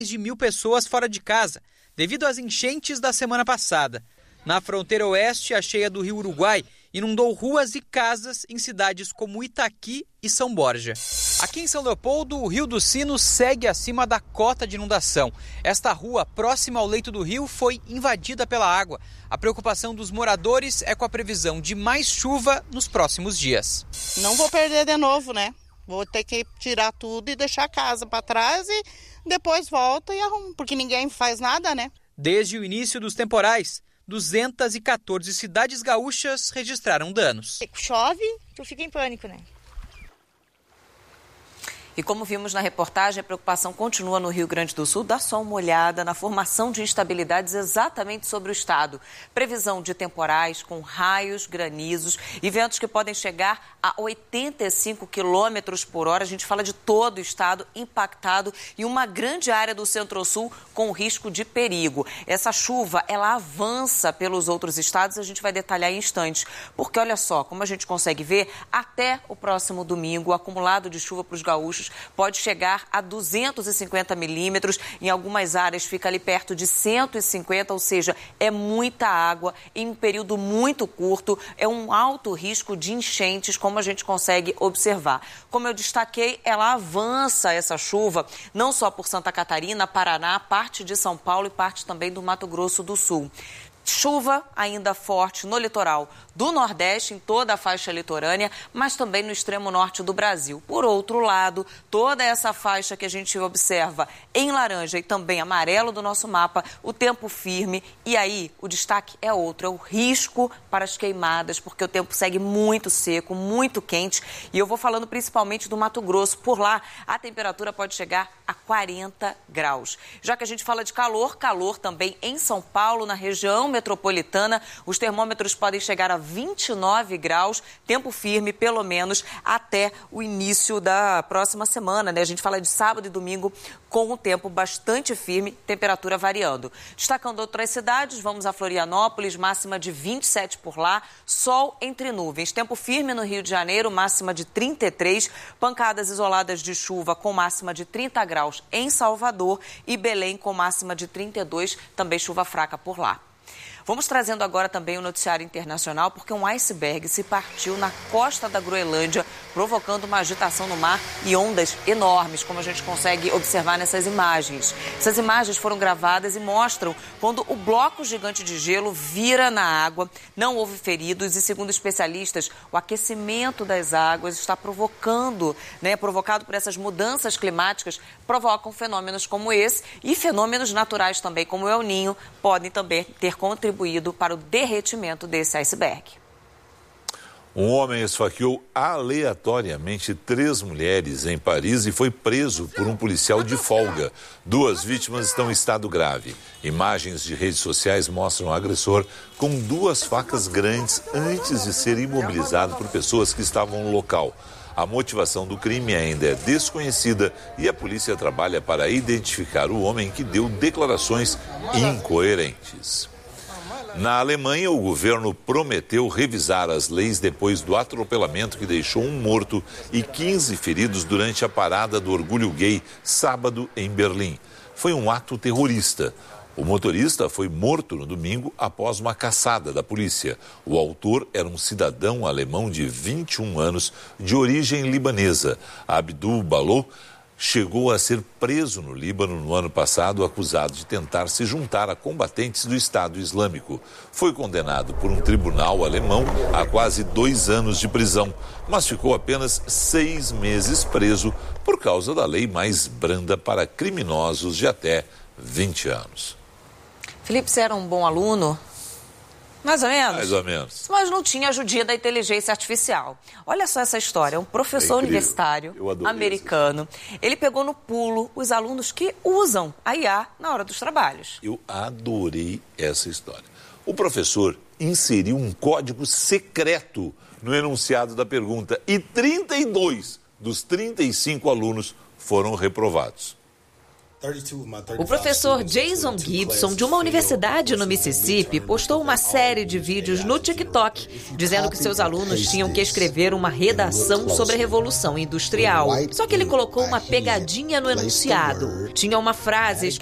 de 1.000 pessoas fora de casa, devido às enchentes da semana passada. Na fronteira oeste, a cheia do rio Uruguai inundou ruas e casas em cidades como Itaqui e São Borja. Aqui em São Leopoldo, o Rio dos Sinos segue acima da cota de inundação. Esta rua, próxima ao leito do rio, foi invadida pela água. A preocupação dos moradores é com a previsão de mais chuva nos próximos dias. Não vou perder de novo, né? Vou ter que tirar tudo e deixar a casa para trás e depois volto e arrumo, porque ninguém faz nada, né? Desde o início dos temporais, 214 cidades gaúchas registraram danos. Chove, tu fica em pânico, né? E como vimos na reportagem, a preocupação continua no Rio Grande do Sul. Dá só uma olhada na formação de instabilidades exatamente sobre o estado. Previsão de temporais com raios, granizos e ventos que podem chegar a 85 quilômetros por hora. A gente fala de todo o estado impactado e uma grande área do Centro-Sul com risco de perigo. Essa chuva, ela avança pelos outros estados, a gente vai detalhar em instantes. Porque olha só, como a gente consegue ver, até o próximo domingo, o acumulado de chuva para os gaúchos pode chegar a 250 milímetros. Em algumas áreas fica ali perto de 150, ou seja, é muita água em um período muito curto. É um alto risco de enchentes, como a gente consegue observar. Como eu destaquei, ela avança essa chuva, não só por Santa Catarina, Paraná, parte de São Paulo e parte também do Mato Grosso do Sul. Chuva ainda forte no litoral do Nordeste, em toda a faixa litorânea, mas também no extremo norte do Brasil. Por outro lado, toda essa faixa que a gente observa em laranja e também amarelo do nosso mapa, o tempo firme. E aí, o destaque é outro, é o risco para as queimadas, porque o tempo segue muito seco, muito quente. E eu vou falando principalmente do Mato Grosso. Por lá, a temperatura pode chegar a 40 graus. Já que a gente fala de calor, calor também em São Paulo, na região metropolitana, os termômetros podem chegar a 29 graus, tempo firme, pelo menos até o início da próxima semana, né? A gente fala de sábado e domingo com o tempo bastante firme, temperatura variando. Destacando outras cidades, vamos a Florianópolis, máxima de 27 por lá, sol entre nuvens. Tempo firme no Rio de Janeiro, máxima de 33, pancadas isoladas de chuva com máxima de 30 graus em Salvador e Belém com máxima de 32, também chuva fraca por lá. Vamos trazendo agora também o noticiário internacional, porque um iceberg se partiu na costa da Groenlândia, provocando uma agitação no mar e ondas enormes, como a gente consegue observar nessas imagens. Essas imagens foram gravadas e mostram quando o bloco gigante de gelo vira na água. Não houve feridos e, segundo especialistas, o aquecimento das águas está provocado por essas mudanças climáticas, provocam fenômenos como esse e fenômenos naturais também, como o El Niño, podem também ter contribuído para o derretimento desse iceberg. Um homem esfaqueou aleatoriamente 3 mulheres em Paris e foi preso por um policial de folga. 2 vítimas estão em estado grave. Imagens de redes sociais mostram o agressor com 2 facas grandes antes de ser imobilizado por pessoas que estavam no local. A motivação do crime ainda é desconhecida e a polícia trabalha para identificar o homem que deu declarações incoerentes. Na Alemanha, o governo prometeu revisar as leis depois do atropelamento que deixou um morto e 15 feridos durante a parada do orgulho gay, sábado, em Berlim. Foi um ato terrorista. O motorista foi morto no domingo após uma caçada da polícia. O autor era um cidadão alemão de 21 anos, de origem libanesa. Abdul Balou chegou a ser preso no Líbano no ano passado, acusado de tentar se juntar a combatentes do Estado Islâmico. Foi condenado por um tribunal alemão a quase 2 anos de prisão, mas ficou apenas 6 meses preso por causa da lei mais branda para criminosos de até 20 anos. Felipe, você era um bom aluno? Mais ou menos? Mais ou menos. Mas não tinha ajudinha da inteligência artificial. Olha só essa história. Um professor universitário americano, ele pegou no pulo os alunos que usam a IA na hora dos trabalhos. Eu adorei essa história. O professor inseriu um código secreto no enunciado da pergunta e 32 dos 35 alunos foram reprovados. O professor Jason Gibson, de uma universidade no Mississippi, postou uma série de vídeos no TikTok, dizendo que seus alunos tinham que escrever uma redação sobre a Revolução Industrial. Só que ele colocou uma pegadinha no enunciado. Tinha uma frase